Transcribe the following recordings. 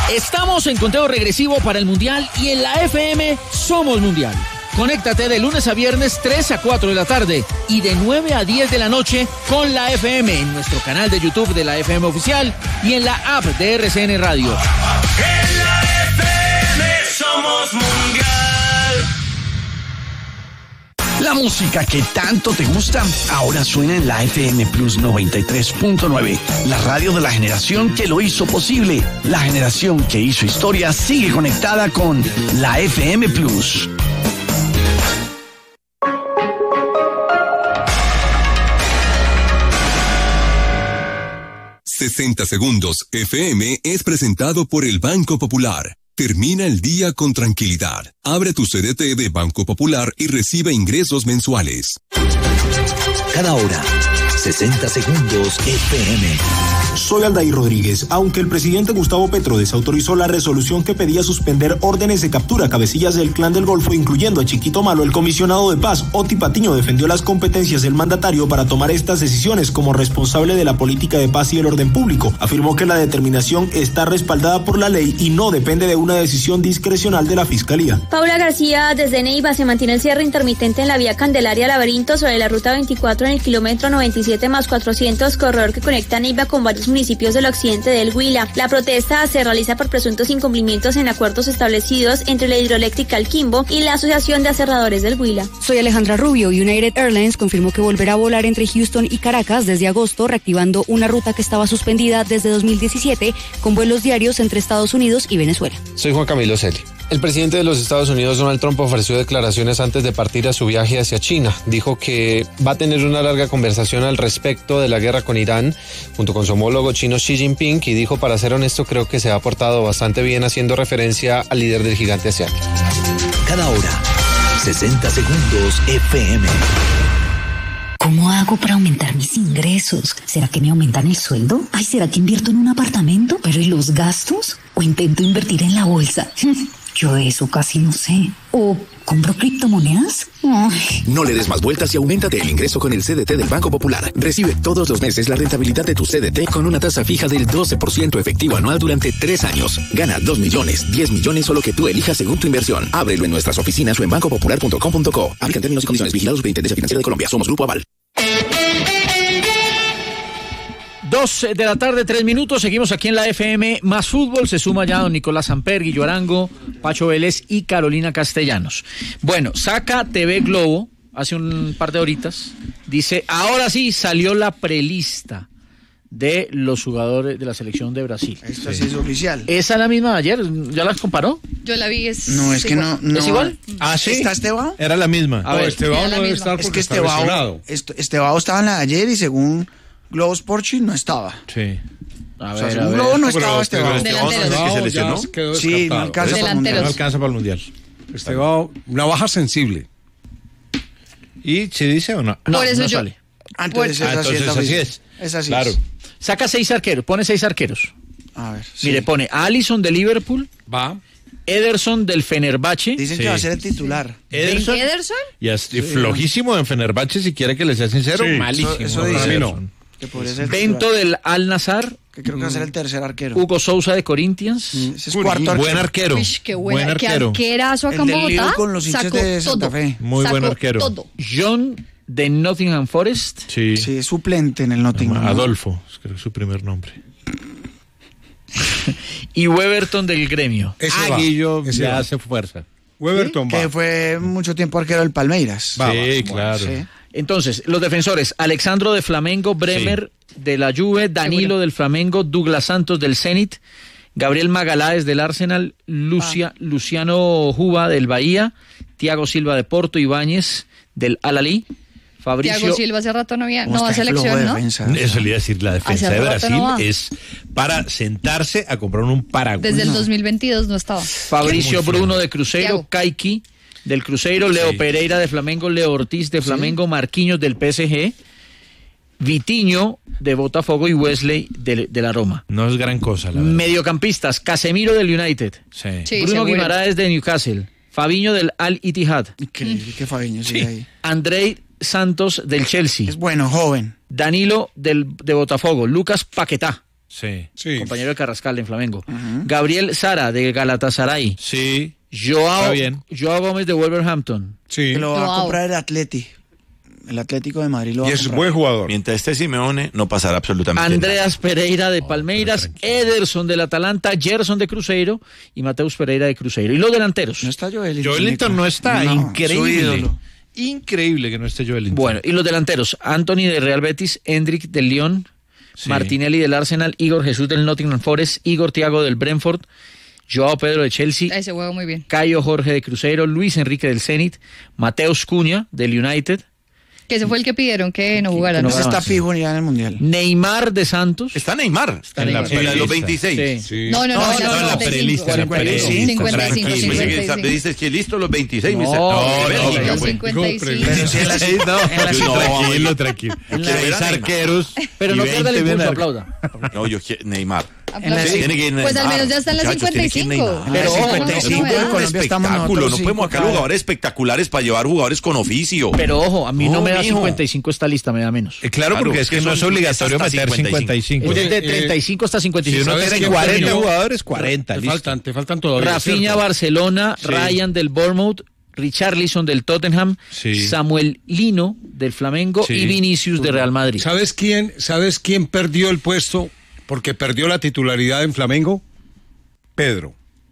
Estamos en conteo regresivo para el Mundial y en la FM somos Mundial. Conéctate de lunes a viernes 3 a 4 de la tarde y de 9 a 10 de la noche con la FM en nuestro canal de YouTube de la FM Oficial y en la app de RCN Radio. En la FM somos Mundial. La música que tanto te gusta ahora suena en la FM Plus 93.9. La radio de la generación que lo hizo posible. La generación que hizo historia sigue conectada con la FM Plus. ...60 Segundos FM es presentado por el Banco Popular. Termina el día con tranquilidad. Abre tu CDT de Banco Popular y recibe ingresos mensuales. Cada hora, 60 Segundos FM. Soy Aldair Rodríguez. Aunque el presidente Gustavo Petro desautorizó la resolución que pedía suspender órdenes de captura a cabecillas del Clan del Golfo, incluyendo a Chiquito Malo, el comisionado de paz, Oti Patiño, defendió las competencias del mandatario para tomar estas decisiones como responsable de la política de paz y el orden público. Afirmó que la determinación está respaldada por la ley y no depende de una decisión discrecional de la Fiscalía. Paula García, desde Neiva se mantiene el cierre intermitente en la vía Candelaria Laberinto sobre la ruta 24 en el kilómetro 97+400, corredor que conecta Neiva con varios municipios del occidente del Huila. La protesta se realiza por presuntos incumplimientos en acuerdos establecidos entre la hidroeléctrica El Quimbo y la Asociación de Aserradores del Huila. Soy Alejandra Rubio. United Airlines confirmó que volverá a volar entre Houston y Caracas desde agosto, reactivando una ruta que estaba suspendida desde 2017 con vuelos diarios entre Estados Unidos y Venezuela. Soy Juan Camilo Celi. El presidente de los Estados Unidos, Donald Trump, ofreció declaraciones antes de partir a su viaje hacia China. Dijo que va a tener una larga conversación al respecto de la guerra con Irán, junto con su homólogo chino Xi Jinping, y dijo, para ser honesto, creo que se ha portado bastante bien, haciendo referencia al líder del gigante asiático. Cada hora, 60 Segundos FM. ¿Cómo hago para aumentar mis ingresos? ¿Será que me aumentan el sueldo? Ay, ¿será que invierto en un apartamento? ¿Pero y los gastos? ¿O intento invertir en la bolsa? Yo de eso casi no sé. ¿O compro criptomonedas? Ay. No le des más vueltas y auméntate el ingreso con el CDT del Banco Popular. Recibe todos los meses la rentabilidad de tu CDT con una tasa fija del 12% efectivo anual durante 3 años. Gana 2 millones, 10 millones o lo que tú elijas según tu inversión. Ábrelo en nuestras oficinas o en bancopopular.com.co. Aplican términos y condiciones. Vigilados Superintendencia Financiera de Colombia. Somos Grupo Aval. 2 de la tarde, 3 minutos, seguimos aquí en la FM Más Fútbol, se suma ya don Nicolás Samper, Guillo Arango, Pacho Vélez y Carolina Castellanos. Bueno, saca TV Globo, hace un par de horitas, dice, ahora sí salió la prelista de los jugadores de la selección de Brasil. Esta sí es oficial. ¿Esa es la misma de ayer? ¿Ya las comparó? Yo la vi, No, es que no. ¿Es igual? Ah, ¿sí? ¿Está Estebao? Era la misma. A ver, Estebao no debe estar porque está lesionado. Estebao estaba en la de ayer y según Globo Sports no estaba. Sí. Según Globo no estaba Estebao. ¿Que se lesionó? Sí, no alcanza para el Mundial. No alcanza para el Mundial. Estebao, una baja sensible. ¿Y se dice o no? No, no sale. Entonces así es. Es así. Claro. Saca 6 arqueros, pone 6 arqueros. A ver. Sí. Mire, pone a Alisson de Liverpool. Va. Ederson del Fenerbahce. Dicen que va a ser el titular. ¿Ederson? Y flojísimo en Fenerbahce, si quiere que le sea sincero. Sí, malísimo. Eso dice. Que Bento del Al Nassr. Que creo que va a ser el tercer arquero. Hugo Sousa de Corinthians. Ese es cuarto arquero. Buen arquero. Uy, qué buen arquero. Qué arquerazo acá en Bogotá. Con los hinchas de Santa Fe. Muy buen arquero. Todo. John de Nottingham Forest. Sí, es suplente en el Nottingham. Adolfo, creo que es su primer nombre. Y Weberton del Gremio. Guillo ya hace fuerza. Weberton va. Que fue mucho tiempo arquero del Palmeiras. Sí, claro. Sí. Entonces, los defensores, Alexandro de Flamengo, Bremer de la Juve, Danilo del Flamengo, Douglas Santos del Zenit, Gabriel Magaláes del Arsenal, Luciano Juba del Bahía, Thiago Silva de Porto, Ibáñez del Al-Ahly, Fabricio... Thiago Silva hace rato no va a selección, ¿no? Eso le iba a decir, la defensa de Brasil es para sentarse a comprar un paraguas. Desde el 2022 no estaba. Fabricio Bruno de Cruzeiro, Caiki del Cruzeiro, Leo Pereira de Flamengo, Leo Ortiz de Flamengo, Marquinhos del PSG, Vitinho de Botafogo y Wesley de la Roma. No es gran cosa, la verdad. Mediocampistas, Casemiro del United, Bruno Guimaraes de Newcastle, Fabinho del Al-Ittihad. Increíble que Fabinho sigue ahí. Andrei Santos del Chelsea. Es bueno, joven. Danilo de Botafogo, Lucas Paquetá Sí. Compañero de Carrascal en Flamengo. Gabriel Sara de Galatasaray. Sí. Joao Gómez de Wolverhampton. Sí. Que lo va a comprar el Atlético de Madrid lo va a comprar. Buen jugador. Mientras esté Simeone, no pasará absolutamente Andreas Pereira de Palmeiras, Ederson del Atalanta, Gerson de Cruzeiro y Mateus Pereira de Cruzeiro. ¿Y los delanteros? No está Joelinton. Joelinton no está, increíble. Increíble que no esté Joelinton. Bueno, y los delanteros, Anthony de Real Betis, Hendrik del Lyon, Martinelli del Arsenal, Igor Jesús del Nottingham Forest, Igor Thiago del Brentford, Joao Pedro de Chelsea, ese juego muy bien. Caio Jorge de Cruzeiro, Luis Enrique del Zenit, Mateus Cunha del United. Que ese fue el que pidieron que no jugara. No está fijo ya en el Mundial. Neymar de Santos. Está Neymar. En la de los 26. Sí. No, en la prelista. 55. Me dices que listo los 26. Los 55. Tranquilo. Seis arqueros. Pero no pierda el impulso, aplauda. No, yo quiero Neymar. Pues al menos ya está en la 55. Pero 55 en Colombia estamos nosotros. No podemos sacar jugadores espectaculares para llevar jugadores con oficio. Pero ojo, a mí no me da 55 esta lista, me da menos. Claro, porque es que no es obligatorio meter 55. Desde 35 hasta 55. Si uno tiene 40 jugadores, 40. Te faltan todavía. Rafinha Barcelona, Ryan del Bournemouth, Richarlison del Tottenham, Samuel Lino del Flamengo y Vinicius de Real Madrid. ¿Sabes quién perdió el puesto porque perdió la titularidad en Flamengo? Pedro.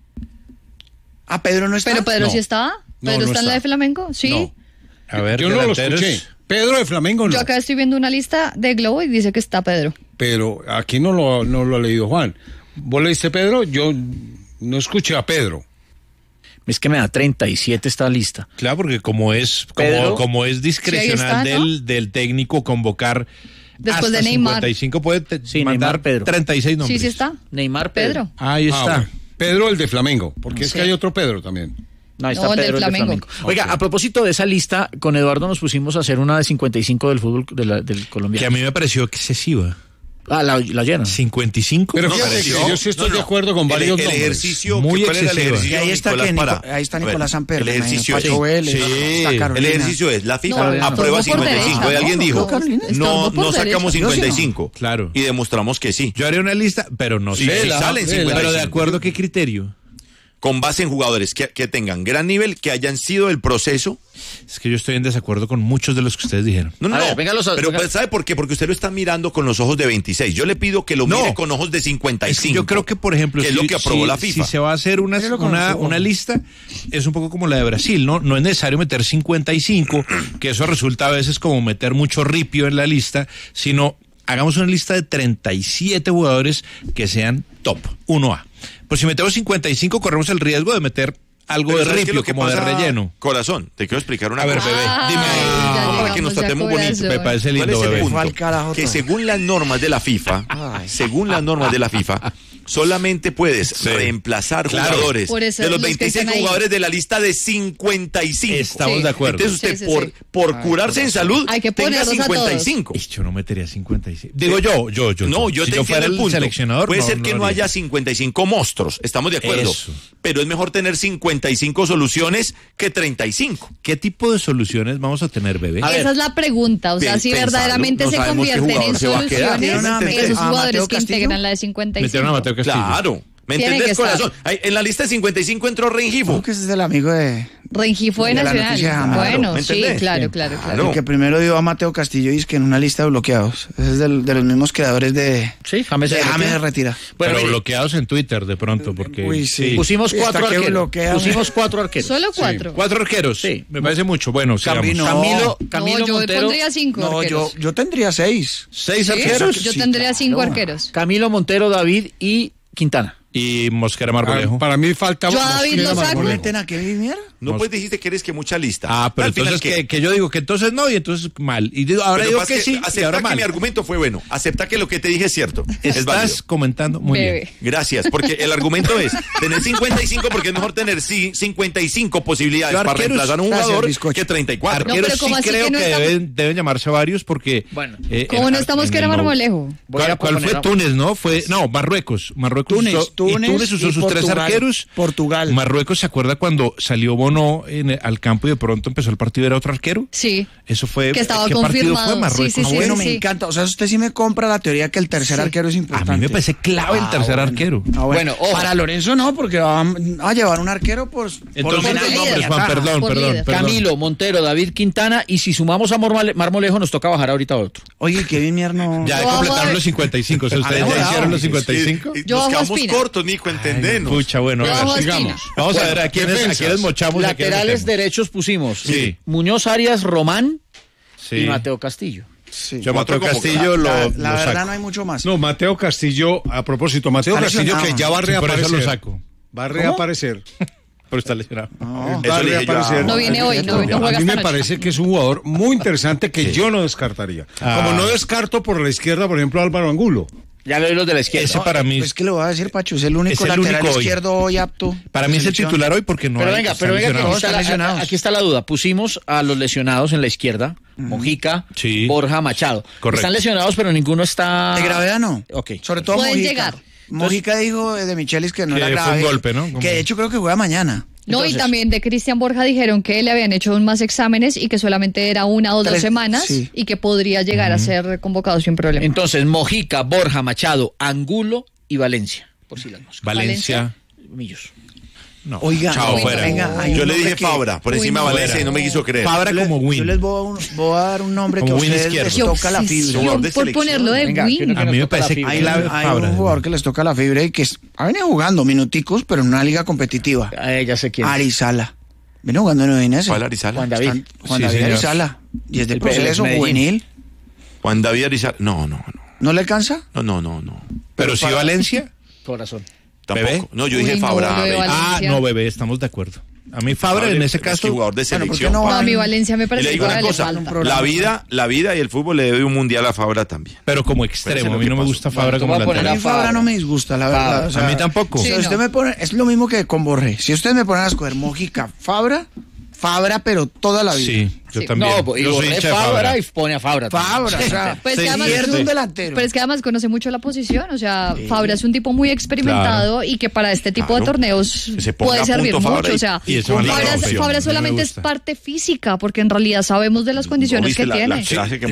Pedro no está. Pero Pedro sí estaba. ¿Pedro está en la de Flamengo? Sí. No. A ver, yo no lo escuché. Pedro de Flamengo no. Yo acá estoy viendo una lista de Globo y dice que está Pedro. Pero aquí no lo ha leído Juan. ¿Vos leíste Pedro? Yo no escuché a Pedro. Es que me da 37 esta lista. Claro, porque como es discrecional del técnico convocar después hasta de Neymar 55 puede mandar Pedro. 36 nombres. Sí está. Neymar Pedro. Ahí está. Bueno. Pedro el de Flamengo, porque es que hay otro Pedro también. No, ahí está Pedro el de Flamengo. Oiga, a propósito de esa lista, con Eduardo nos pusimos a hacer una de 55 del fútbol del colombiano. Que a mí me pareció excesiva. La llena. 55. Pero fíjate que yo sí estoy de acuerdo con varios nombres. El ejercicio, muy ¿cuál era el ejercicio? Y ahí está Nicolás Samper. El ejercicio el ejercicio es, la FIFA aprueba 55. Y alguien dijo, no sacamos 55. Claro. Y demostramos que sí. Yo haré una lista, pero no sé. Salen 55. Pero de acuerdo a qué criterio. Con base en jugadores que tengan gran nivel, que hayan sido el proceso. Es que yo estoy en desacuerdo con muchos de los que ustedes dijeron. Pero ¿sabe por qué? Porque usted lo está mirando con los ojos de 26. Yo le pido que lo mire con ojos de 55. Es que yo creo que, por ejemplo, que es lo que aprobó la FIFA. Si se va a hacer una lista, es un poco como la de Brasil, ¿no? No es necesario meter 55, que eso resulta a veces como meter mucho ripio en la lista, sino hagamos una lista de 37 jugadores que sean top, 1A. Pues si metemos 55, corremos el riesgo de meter algo de ripio, como de relleno. Corazón, te quiero explicar una cosa. A ver, bebé, dime. Para que nos tratemos bonito. Me parece lindo, ¿cuál es el bebé? punto? Que según las normas de la FIFA, solamente puedes reemplazar jugadores de los 26 jugadores de la lista de 55. Estamos de acuerdo. Entonces usted por curarse en salud tenga 55. Yo no metería 55. Digo yo. No, yo si te yo fuera el punto. seleccionador. Puede ser que no haya 55 monstruos, estamos de acuerdo. Eso. Pero es mejor tener 55 soluciones que 35. ¿Qué tipo de soluciones vamos a tener, bebé? Esa es la pregunta. O sea, si verdaderamente se convierten en soluciones, esos jugadores que integran la de 55. Metieron a Mateo Castillo. Claro. ¿Me entendés, corazón? En la lista de 55 entró Rengifo. Creo que ese es el amigo de... Rengifo de Nacional. Bueno, sí, claro. El que primero dio a Mateo Castillo y es que en una lista de bloqueados. Ese es de los mismos creadores de... Sí, James se retira. Bueno, pero bloqueados en Twitter de pronto, porque... Uy, sí. Pusimos 4 arqueros. ¿Solo 4? Sí. 4 arqueros. Sí. Me parece mucho. Bueno, Camilo yo Montero. Pondría 5 arqueros. Yo tendría 6. ¿6 arqueros? Yo tendría 5 arqueros. Camilo Montero, David y Quintana. Y Mosquera Marmolejo. Para mí falta... Yo a David lo saco. No, pues dijiste que eres que mucha lista. Pero entonces que yo digo que entonces no y entonces mal. Y ahora digo que sí y ahora mal. Mi argumento fue bueno. Acepta que lo que te dije es cierto. Estás comentando muy bien. Gracias, porque el argumento es tener 55 porque es mejor tener 55 posibilidades para reemplazar a un jugador que 34. Pero sí creo que deben llamarse varios porque... Bueno. ¿Cómo no estamos que era Marmolejo? ¿Cuál fue? Túnez, ¿no? No, Marruecos. Túnez Túnez usó sus 3 arqueros. Portugal. Marruecos, ¿se acuerda cuando salió Bono al campo y de pronto empezó el partido y era otro arquero? Sí. Eso fue. Que estaba ¿qué confirmado. partido fue Marruecos? Sí, Bueno, me encanta. O sea, usted sí me compra la teoría que el tercer arquero es importante. A mí me parece clave el tercer arquero. Bueno, para Lorenzo no, porque va a llevar un arquero por entonces, Juan, perdón. Camilo, Montero, David Quintana, y si sumamos a Marmolejo nos toca bajar ahorita otro. Oye, Kevin Mier no... Ya completaron los 55, o sea, ustedes ya hicieron los 55. Nos quedamos cortos, Nico, entendemos. Pucha, bueno, sigamos. Vamos a ver a quiénes mochamos. Laterales derechos pusimos. Sí. Muñoz, Arias, Román y Mateo Castillo. Sí. Yo Mateo Castillo la verdad no hay mucho más. No, Mateo Castillo, a propósito, Mateo Castillo que ya va a reaparecer. Por eso lo saco. Va a reaparecer. Pero está lesionado. Va a reaparecer. No viene hoy, no juega. A mí me parece que es un jugador muy interesante que yo no descartaría. Como no descarto por la izquierda, por ejemplo, Álvaro Angulo. Ya veo los de la izquierda. Ese para mí. Es que lo voy a decir, Pacho, es el único lateral izquierdo hoy apto. Para mí es el titular hoy porque no pero hay. Pero venga, que aquí está la duda. Pusimos a los lesionados en la izquierda, Mojica, Borja, Machado. Correcto. Están lesionados, pero ninguno está... De gravedad no. Ok. Sobre todo pueden Mojica. llegar. Mojica dijo de Michelis que no era grave. Fue un golpe, ¿no? Que de hecho creo que juega mañana. No, Entonces, y también de Cristian Borja dijeron que le habían hecho más exámenes y que solamente era 1 o 2 semanas y que podría llegar a ser convocado sin problema. Entonces, Mojica, Borja, Machado, Angulo y Valencia. Por si las moscas. Valencia. Millos. No. Oiga, chao, fuera. Venga, yo le dije Fabra, por encima de Valencia y no me quiso creer. Fabra como Win. Yo les voy a dar un nombre como que a ustedes les toca la fibra. Por ponerlo de Win. A mí me parece clave Fabra. Hay un jugador que les toca la fibra y que ha venido jugando minuticos, pero en una liga competitiva. Ya sé quién. Arizala. Viene jugando en Udinese. ¿Cuál Arizala? Juan David. Juan David Arizala. Y es del proceso juvenil. Juan David Arizala. No. ¿No le alcanza? No. Pero sí Valencia. Corazón. Tampoco. ¿Bebé? No, yo dije Fabra. No, Bebé, estamos de acuerdo. A mí Fabra en ese caso... Es jugador de selección. No, a mi Valencia me parece que le falta. La vida y el fútbol le debe un mundial a Fabra también. Pero como extremo, a mí no me gusta Fabra como lateral. A mí Fabra no me disgusta, la verdad. O sea, a mí tampoco. Si usted me pone, es lo mismo que con Borré. Si ustedes me ponen a escoger Mojica, Fabra, pero toda la vida. Sí, yo también. No, y Borré Fabra y pone a Fabra. O sea, pues pierde un delantero. Pero es que además conoce mucho la posición, o sea, Fabra es un tipo muy experimentado y que para este tipo de torneos puede servir mucho, o sea, Fabra solamente es parte física, porque en realidad sabemos de las condiciones que tiene.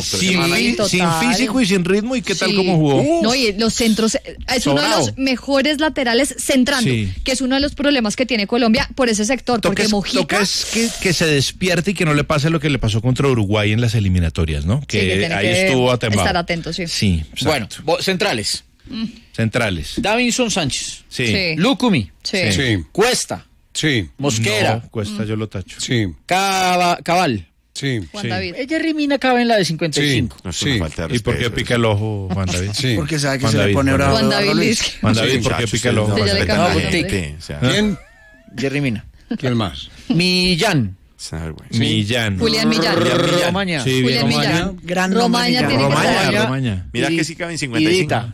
Sin físico y sin ritmo, ¿y qué tal como jugó? No, y los centros, es uno de los mejores laterales centrando, que es uno de los problemas que tiene Colombia por ese sector, porque Mojica... Que se despierte y que no le pase lo que le pasó contra Uruguay en las eliminatorias, ¿no? Que ahí estuvo atembado. Estar atento, sí. Sí, bueno, centrales. Centrales. Davinson Sánchez. Sí. Lucumi. Sí. Cuesta. Sí. Mosquera. No, Cuesta yo lo tacho. Sí. Cabal. Sí. Juan David. Jerry Mina cabe en la de 55. Sí. ¿Y por qué pica el ojo, Juan David? Sí. Porque sabe que Juan se David, le pone bravo. Juan David. Juan David, ¿por qué pica el ojo? ¿Quién? Jerry Mina. ¿Quién más? Millán. Millán. Julián Millán. Romaña. Sí, Julián Millán. Gran Romaña tiene que estar. Romaña. Mira que sí cabe en 55.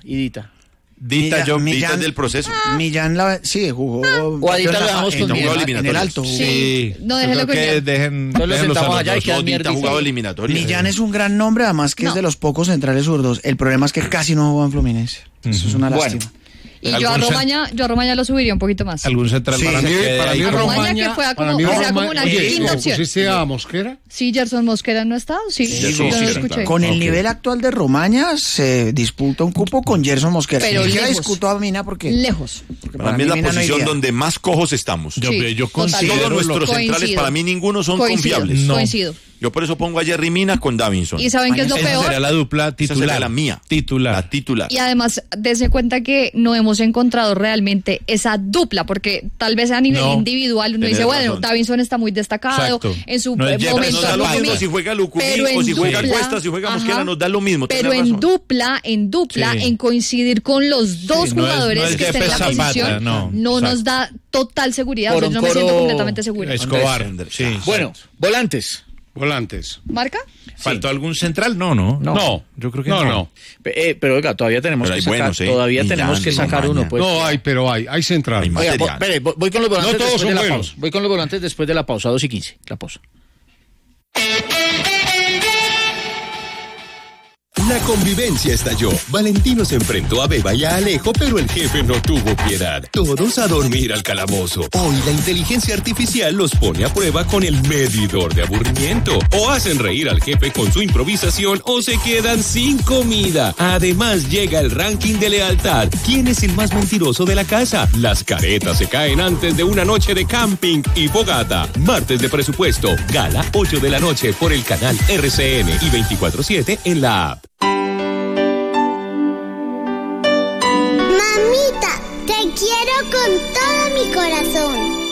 Dita, Dita del proceso. Millán sí jugó. O a Dita lo dejamos con en el alto. Sí. No, déjenlo con él. Lo sentamos allá y queda Dita ha jugado eliminatoria. Millán es un gran nombre, además que es de los pocos centrales zurdos. El problema es que casi no jugó en Fluminense. Eso es una lástima. Y yo a Romaña lo subiría un poquito más. ¿Algún central para mí? Para mí Romaña que fue como una quinta opción. ¿Pusiste a Mosquera? Sí, Gerson Mosquera no ha estado, sí. Yo no lo escuché. Con el nivel actual de Romaña se disputa un cupo con Gerson Mosquera. Pero ya discutó a Mina porque... Lejos. Para mí es la posición donde más cojos estamos. Yo considero todos nuestros centrales, para mí ninguno son confiables. Coincido. Yo por eso pongo a Jerry Mina con Davinson. ¿Y saben qué es lo peor? Esa será la dupla titular. Esa será la mía. Titular. La titular. Y además, dése cuenta que no hemos encontrado realmente esa dupla, porque tal vez a nivel individual uno dice, bueno, Davinson está muy destacado en su momento. Nos da lo mismo si juega Lucumí o si juega Cuesta, si juega Mosquera, nos da lo mismo. Pero en dupla, en coincidir con los dos jugadores que estén en la posición, no nos da total seguridad. Yo no me siento completamente segura. Escobar. Sí. Bueno, volantes. ¿Marca? ¿Faltó algún central? No. Yo creo que no. Pero oiga, todavía tenemos que sacar, tenemos que sacar uno. Pues. No hay, pero hay central. Oiga, voy con los volantes después de la pausa. Voy con los volantes después de la pausa, 2:15, la pausa. La convivencia estalló. Valentino se enfrentó a Beba y a Alejo, pero el jefe no tuvo piedad. Todos a dormir al calabozo. Hoy la inteligencia artificial los pone a prueba con el medidor de aburrimiento. O hacen reír al jefe con su improvisación o se quedan sin comida. Además llega el ranking de lealtad. ¿Quién es el más mentiroso de la casa? Las caretas se caen antes de una noche de camping y fogata. Martes de presupuesto. Gala 8 de la noche por el canal RCN y 24/7 en la app. Mamita, te quiero con todo mi corazón.